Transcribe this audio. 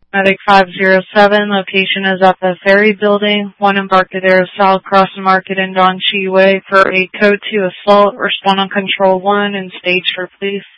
Medic 507, location is at the Ferry Building, 1 Embarcadero South, Crossing Market and Don Chi Way for a Code 2 assault. Respond on Control 1 and stage for police.